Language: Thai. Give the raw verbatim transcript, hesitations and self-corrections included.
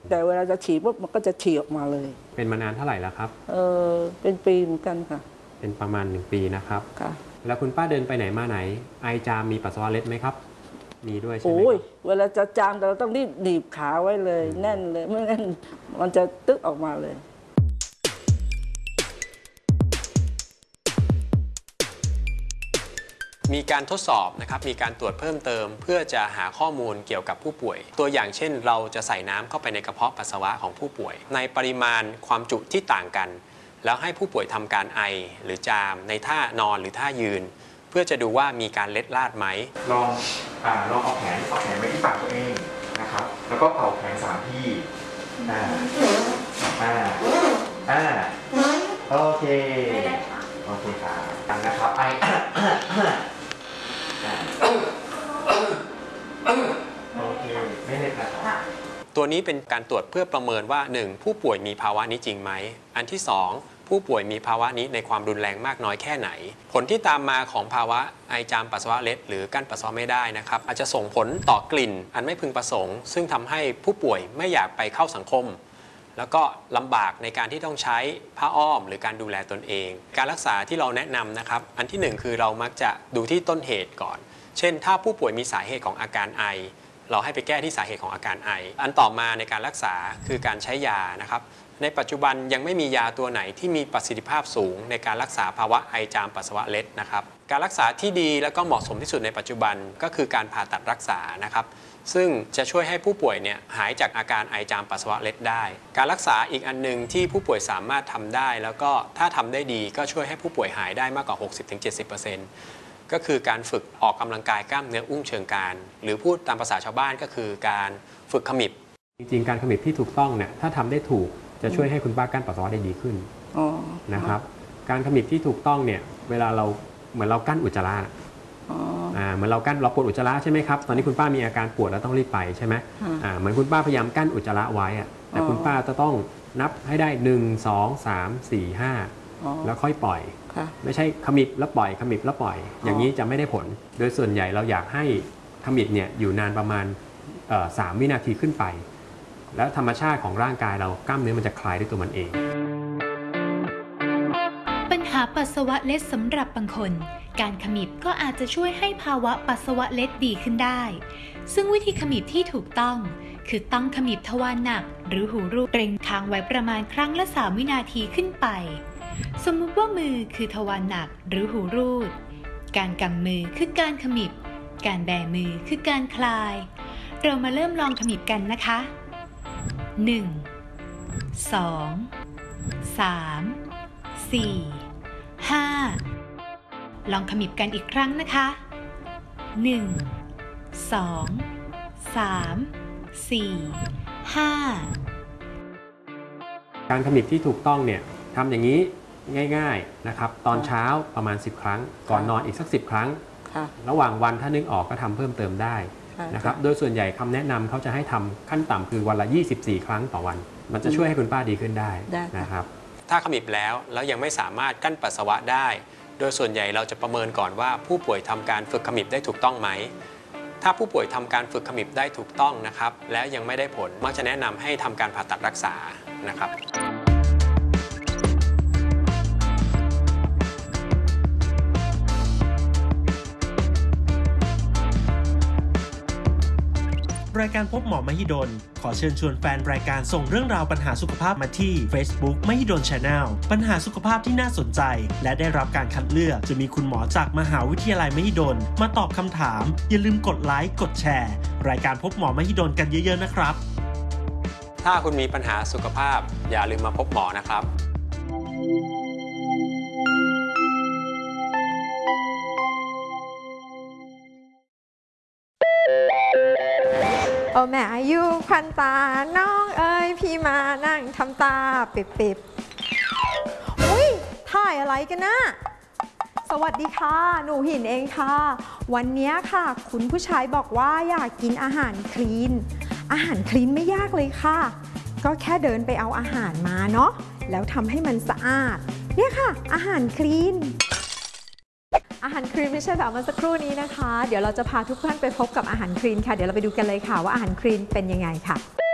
แต่เวลาจะฉี่ปุ๊บมันก็จะฉี่ออกมาเลยเป็นมานานเท่าไหร่แล้วครับเออเป็นปีเหมือนกันค่ะเป็นประมาณหนึ่งปีนะครับค่ะแล้วคุณป้าเดินไปไหนมาไหนไอจามมีปัสสาวะเล็ดไหมครับมีด้วยใช่ไหมโอ้ยเวลาจะจามเราต้องรีบหนีบขาไว้เลยแน่นเลยไม่งั้นมันจะตึ๊กออกมาเลยมีการทดสอบนะครับมีการตรวจเพิ่มเติมเพื่อจะหาข้อมูลเกี่ยวกับผู้ป่วยตัวอย่างเช่นเราจะใส่น้ำเข้าไปในกระเพาะปัสสาวะของผู้ป่วยในปริมาณความจุที่ต่างกันแล้วให้ผู้ป่วยทำการไอหรือจามในท่านอนหรือท่ายืนเพื่อจะดูว่ามีการเล็ดลาดไหมลองอ่าลองเอาแขนเอาแขนไว้ที่ปากตัวเองนะครับแล้วก็เป่าแขนสามทีอ่าอ่าอ่าโอเคโอเคครับกันนะครับไอโอเคไม่เล็ดนะครับตัวนี้เป็นการตรวจเพื่อประเมินว่าหนึ่งผู้ป่วยมีภาวะนี้จริงไหมอันที่สองผู้ป่วยมีภาวะนี้ในความรุนแรงมากน้อยแค่ไหนผลที่ตามมาของภาวะไอจามปัสสาวะเล็ดหรือกั้นปัสสาวะไม่ได้นะครับอาจจะส่งผลต่อกลิ่นอันไม่พึงประสงค์ซึ่งทำให้ผู้ป่วยไม่อยากไปเข้าสังคมแล้วก็ลำบากในการที่ต้องใช้ผ้าอ้อมหรือการดูแลตนเองการรักษาที่เราแนะนำนะครับอันที่หนึ่งคือเรามักจะดูที่ต้นเหตุก่อนเช่นถ้าผู้ป่วยมีสาเหตุของอาการไอเราให้ไปแก้ที่สาเหตุของอาการไออันต่อมาในการรักษาคือการใช้ยานะครับในปัจจุบันยังไม่มียาตัวไหนที่มีประสิทธิภาพสูงในการรักษาภาวะไอจามปัสสาวะเล็ดนะครับการรักษาที่ดีและก็เหมาะสมที่สุดในปัจจุบันก็คือการผ่าตัดรักษานะครับซึ่งจะช่วยให้ผู้ป่วยเนี่ยหายจากอาการไอจามปัสสาวะเล็ดได้การรักษาอีกอันนึงที่ผู้ป่วยสามารถทำได้แล้วก็ถ้าทำได้ดีก็ช่วยให้ผู้ป่วยหายได้มากกว่า หกสิบถึงเจ็ดสิบเปอร์เซ็นต์ ก็คือการฝึกออกกำลังกายกล้ามเนื้ออุ้งเชิงกรานหรือพูดตามภาษาชาวบ้านก็คือการฝึกขมิบจริงๆการขมิบที่ถูกต้องเนี่ยถ้าทำได้ถูกจะช่วยให้คุณป้ากั้นปัสสาวะได้ดีขึ้นนะครับการขมิบที่ถูกต้องเนี่ยเวลาเราเหมือนเรากั้นอุจจาระอ่าเหมือนเรากั้นเราปวดอุจจาระใช่ไหมครับตอนนี้คุณป้ามีอาการปวดแล้วต้องรีบไปใช่ไหมอ่าเหมือนคุณป้าพยายามกั้นอุจจาระไว้อะแต่คุณป้าจะต้องนับให้ได้หนึ่งสองสามสี่ห้าแล้วค่อยปล่อยไม่ใช่ขมิบแล้วปล่อยขมิบแล้วปล่อยอย่างนี้จะไม่ได้ผลโดยส่วนใหญ่เราอยากให้ขมิบเนี่ยอยู่นานประมาณสามวินาทีขึ้นไปแล้วธรรมชาติของร่างกายเรากล้ามเนื้อมันจะคลายด้วยตัวมันเองปัญหาปัสสาวะเล็ดสำหรับบางคนการขมิบก็อาจจะช่วยให้ภาวะปัสสาวะเล็ดดีขึ้นได้ซึ่งวิธีขมิบที่ถูกต้องคือต้องขมิบทวารหนักหรือหูรูดเกร็งค้างไว้ประมาณครั้งละสามวินาทีขึ้นไปสมมุติว่ามือคือทวารหนักหรือหูรูดการกำมือคือการขมิบการแบมือคือการคลายเรามาเริ่มลองขมิบกันนะคะหนึ่ง สอง สาม สี่ ห้าลองขมิบกันอีกครั้งนะคะหนึ่ง สอง สาม สี่ ห้าการขมิบที่ถูกต้องเนี่ยทำอย่างนี้ง่ายๆนะครับตอนเช้าประมาณสิบครั้งก่อนนอนอีกสักสิบครั้งระหว่างวันถ้านึกออกก็ทำเพิ่มเติมได้นะครับโดยส่วนใหญ่คำแนะนำเขาจะให้ทำขั้นต่ำคือวันละยี่สิบสี่ครั้งต่อวันมันจะช่วยให้คุณป้าดีขึ้นได้นะครับถ้าขมิบแล้วแล้วยังไม่สามารถกั้นปัสสาวะได้โดยส่วนใหญ่เราจะประเมินก่อนว่าผู้ป่วยทำการฝึกขมิบได้ถูกต้องไหมถ้าผู้ป่วยทำการฝึกขมิบได้ถูกต้องนะครับแล้วยังไม่ได้ผลมักจะแนะนำให้ทำการผ่าตัดรักษานะครับรายการพบหมอมหิดลขอเชิญชวนแฟนรายการส่งเรื่องราวปัญหาสุขภาพมาที่ Facebook มหิดล Channel ปัญหาสุขภาพที่น่าสนใจและได้รับการคัดเลือกจะมีคุณหมอจากมหาวิทยาลัยมหิดลมาตอบคำถามอย่าลืมกดไลค์กดแชร์รายการพบหมอมหิดลกันเยอะๆนะครับถ้าคุณมีปัญหาสุขภาพอย่าลืมมาพบหมอนะครับโอ้แม่อายุควันตาน้องเอ้ยพี่มานั่งทำตาปิบๆอุ้ยถ่ายอะไรกันนะสวัสดีค่ะหนูหินเองค่ะวันนี้ค่ะคุณผู้ชายบอกว่าอยากกินอาหารคลีนอาหารคลีนไม่ยากเลยค่ะก็แค่เดินไปเอาอาหารมาเนาะแล้วทำให้มันสะอาดเนี่ยค่ะอาหารคลีนอาหารคลีนไม่ใช่แบบเมื่อสักครู่นี้นะคะเดี๋ยวเราจะพาทุกท่านไปพบกับอาหารคลีนค่ะเดี๋ยวเราไปดูกันเลยค่ะว่าอาหารคลีนเป็นยังไงค่ะ